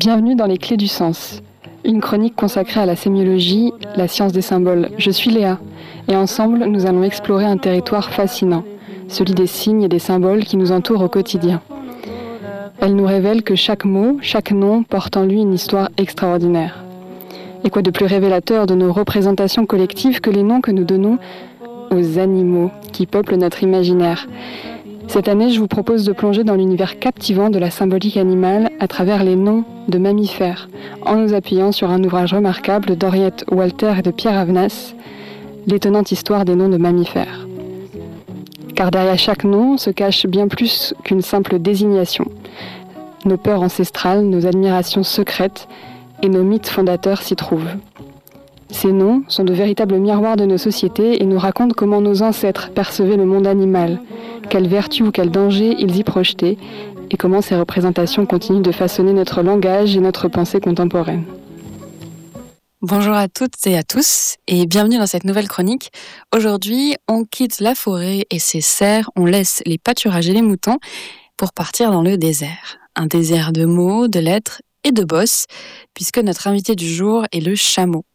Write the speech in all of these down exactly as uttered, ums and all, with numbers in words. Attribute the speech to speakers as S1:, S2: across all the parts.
S1: Bienvenue dans les Clés du Sens, une chronique consacrée à la sémiologie, la science des symboles. Je suis Léa, et ensemble, nous allons explorer un territoire fascinant, celui des signes et des symboles qui nous entourent au quotidien. Elle nous révèle que chaque mot, chaque nom porte en lui une histoire extraordinaire. Et quoi de plus révélateur de nos représentations collectives que les noms que nous donnons aux animaux qui peuplent notre imaginaire. Cette année, je vous propose de plonger dans l'univers captivant de la symbolique animale à travers les noms de mammifères, en nous appuyant sur un ouvrage remarquable d'Henriette Walter et de Pierre Avenas, l'étonnante histoire des noms de mammifères. Car derrière chaque nom se cache bien plus qu'une simple désignation. Nos peurs ancestrales, nos admirations secrètes et nos mythes fondateurs s'y trouvent. Ces noms sont de véritables miroirs de nos sociétés et nous racontent comment nos ancêtres percevaient le monde animal, quelles vertus ou quels dangers ils y projetaient, et comment ces représentations continuent de façonner notre langage et notre pensée contemporaine.
S2: Bonjour à toutes et à tous, et bienvenue dans cette nouvelle chronique. Aujourd'hui, on quitte la forêt et ses serres, on laisse les pâturages et les moutons pour partir dans le désert. Un désert de mots, de lettres et de bosses, puisque notre invité du jour est le chameau.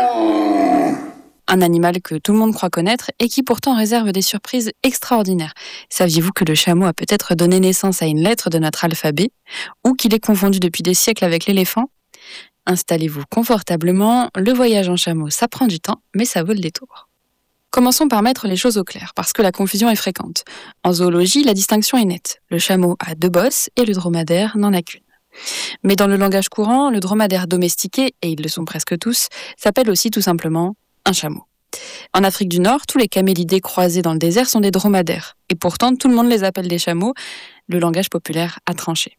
S2: Un animal que tout le monde croit connaître et qui pourtant réserve des surprises extraordinaires. Saviez-vous que le chameau a peut-être donné naissance à une lettre de notre alphabet ou qu'il est confondu depuis des siècles avec l'éléphant ? Installez-vous confortablement, le voyage en chameau, ça prend du temps, mais ça vaut le détour. Commençons par mettre les choses au clair, parce que la confusion est fréquente. En zoologie, la distinction est nette. Le chameau a deux bosses et le dromadaire n'en a qu'une. Mais dans le langage courant, le dromadaire domestiqué, et ils le sont presque tous, s'appelle aussi tout simplement un chameau. En Afrique du Nord, tous les camélidés croisés dans le désert sont des dromadaires. Et pourtant, tout le monde les appelle des chameaux. Le langage populaire a tranché.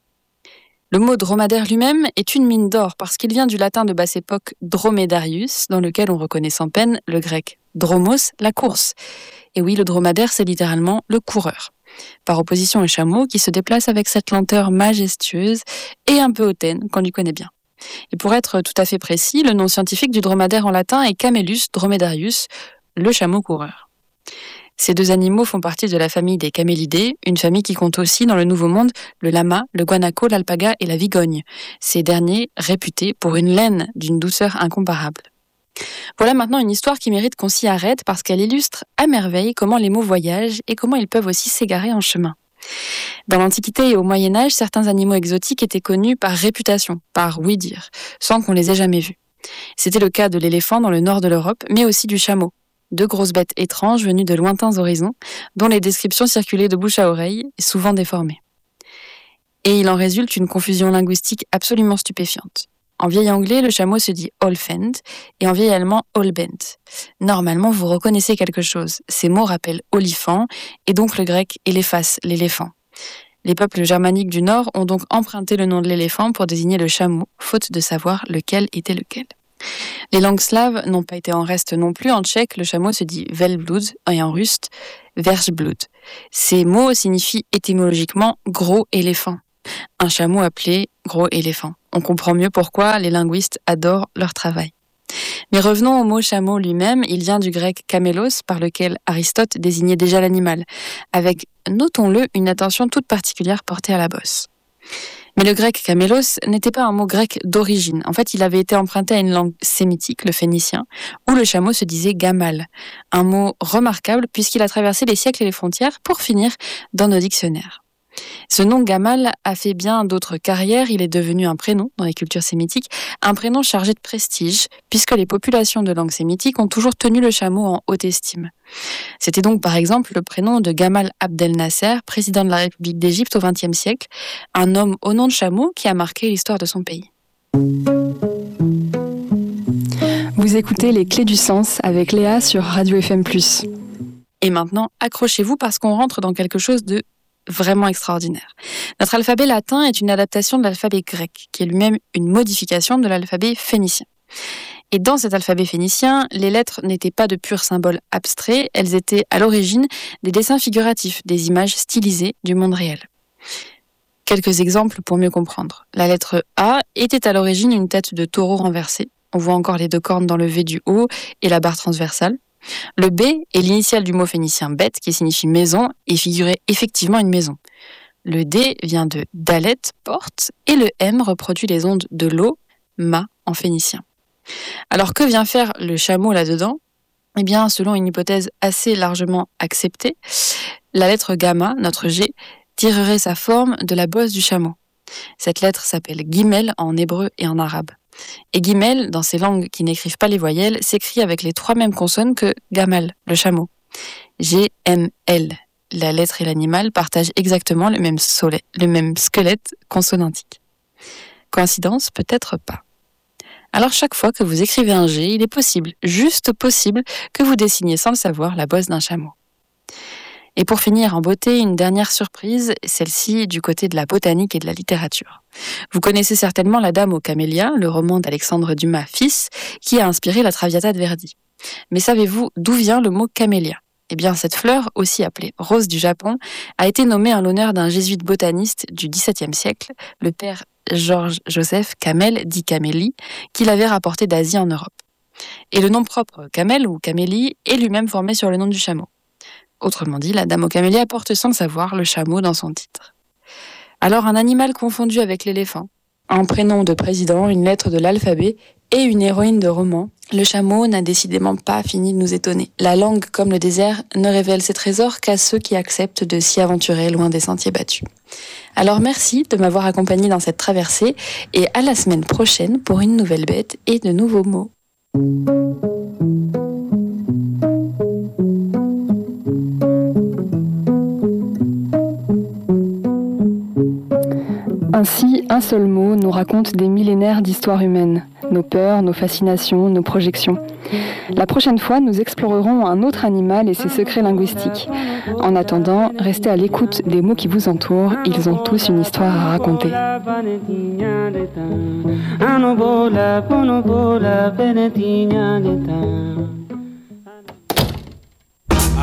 S2: Le mot dromadaire lui-même est une mine d'or parce qu'il vient du latin de basse époque dromedarius, dans lequel on reconnaît sans peine le grec dromos, la course. Et oui, le dromadaire, c'est littéralement le coureur. Par opposition au chameau qui se déplace avec cette lenteur majestueuse et un peu hautaine qu'on lui connaît bien. Et pour être tout à fait précis, le nom scientifique du dromadaire en latin est Camelus dromedarius, le chameau coureur. Ces deux animaux font partie de la famille des camélidés, une famille qui compte aussi dans le Nouveau Monde le lama, le guanaco, l'alpaga et la vigogne, ces derniers réputés pour une laine d'une douceur incomparable. Voilà maintenant une histoire qui mérite qu'on s'y arrête parce qu'elle illustre à merveille comment les mots voyagent et comment ils peuvent aussi s'égarer en chemin. Dans l'Antiquité et au Moyen-Âge, certains animaux exotiques étaient connus par réputation, par ouï-dire, sans qu'on les ait jamais vus. C'était le cas de l'éléphant dans le nord de l'Europe, mais aussi du chameau, deux grosses bêtes étranges venues de lointains horizons, dont les descriptions circulaient de bouche à oreille, souvent déformées. Et il en résulte une confusion linguistique absolument stupéfiante. En vieil anglais, le chameau se dit olfend et en vieil allemand olbent. Normalement, vous reconnaissez quelque chose. Ces mots rappellent olifant et donc le grec éléphas, l'éléphant. Les peuples germaniques du Nord ont donc emprunté le nom de l'éléphant pour désigner le chameau, faute de savoir lequel était lequel. Les langues slaves n'ont pas été en reste non plus. En tchèque, le chameau se dit velblud et en russe, versblud. Ces mots signifient étymologiquement gros éléphant. Un chameau appelé gros éléphant. On comprend mieux pourquoi les linguistes adorent leur travail. Mais revenons au mot chameau lui-même, il vient du grec kamélos, par lequel Aristote désignait déjà l'animal, avec, notons-le, une attention toute particulière portée à la bosse. Mais le grec kamélos n'était pas un mot grec d'origine. En fait, il avait été emprunté à une langue sémitique, le phénicien, où le chameau se disait gamal, un mot remarquable puisqu'il a traversé les siècles et les frontières pour finir dans nos dictionnaires. Ce nom Gamal a fait bien d'autres carrières, il est devenu un prénom dans les cultures sémitiques, un prénom chargé de prestige, puisque les populations de langue sémitique ont toujours tenu le chameau en haute estime. C'était donc par exemple le prénom de Gamal Abdel Nasser, président de la République d'Égypte au vingtième siècle, un homme au nom de chameau qui a marqué l'histoire de son pays.
S1: Vous écoutez Les Clés du Sens avec Léa sur Radio F M plus.
S2: Et maintenant, accrochez-vous parce qu'on rentre dans quelque chose de vraiment extraordinaire. Notre alphabet latin est une adaptation de l'alphabet grec, qui est lui-même une modification de l'alphabet phénicien. Et dans cet alphabet phénicien, les lettres n'étaient pas de purs symboles abstraits, elles étaient à l'origine des dessins figuratifs, des images stylisées du monde réel. Quelques exemples pour mieux comprendre. La lettre A était à l'origine une tête de taureau renversée. On voit encore les deux cornes dans le V du haut et la barre transversale. Le B est l'initiale du mot phénicien bête, qui signifie maison, et figurait effectivement une maison. Le D vient de dalet, porte, et le M reproduit les ondes de l'eau, ma en phénicien. Alors que vient faire le chameau là-dedans ? Eh bien, selon une hypothèse assez largement acceptée, la lettre gamma, notre G, tirerait sa forme de la bosse du chameau. Cette lettre s'appelle guimel en hébreu et en arabe. Et guimel, dans ces langues qui n'écrivent pas les voyelles, s'écrit avec les trois mêmes consonnes que gamal, le chameau. G, M, L. La lettre et l'animal partagent exactement le même, soleil, le même squelette consonantique. Coïncidence ? Peut-être pas. Alors chaque fois que vous écrivez un G, il est possible, juste possible, que vous dessiniez sans le savoir la bosse d'un chameau. Et pour finir en beauté, une dernière surprise, celle-ci du côté de la botanique et de la littérature. Vous connaissez certainement La Dame aux camélias, le roman d'Alexandre Dumas fils, qui a inspiré la Traviata de Verdi. Mais savez-vous d'où vient le mot camélia ? Eh bien, cette fleur, aussi appelée rose du Japon, a été nommée en l'honneur d'un jésuite botaniste du dix-septième siècle, le père Georges-Joseph Camel, dit Camélie, qui l'avait rapporté d'Asie en Europe. Et le nom propre camel ou camélie est lui-même formé sur le nom du chameau. Autrement dit, la Dame aux camélias porte sans le savoir le chameau dans son titre. Alors, un animal confondu avec l'éléphant, un prénom de président, une lettre de l'alphabet et une héroïne de roman, le chameau n'a décidément pas fini de nous étonner. La langue, comme le désert, ne révèle ses trésors qu'à ceux qui acceptent de s'y aventurer loin des sentiers battus. Alors merci de m'avoir accompagné dans cette traversée et à la semaine prochaine pour une nouvelle bête et de nouveaux mots.
S1: Ainsi, un seul mot nous raconte des millénaires d'histoire humaine, nos peurs, nos fascinations, nos projections. La prochaine fois, nous explorerons un autre animal et ses secrets linguistiques. En attendant, restez à l'écoute des mots qui vous entourent, ils ont tous une histoire à raconter.